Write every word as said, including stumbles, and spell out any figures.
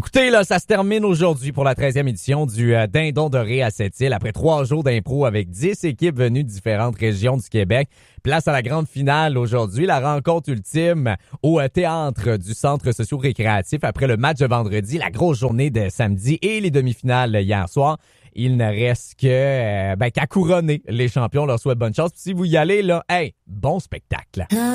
Écoutez, là, ça se termine aujourd'hui pour la treizième édition du euh, Dindon doré à Sept-Îles. Après trois jours d'impro avec dix équipes venues de différentes régions du Québec. Place à la grande finale aujourd'hui, la rencontre ultime au euh, théâtre du Centre socio-récréatif. Après le match de vendredi, la grosse journée de samedi et les demi-finales hier soir. Il ne reste que euh, ben, qu'à couronner les champions. On leur souhaite bonne chance. Puis si vous y allez, là, hey, bon spectacle.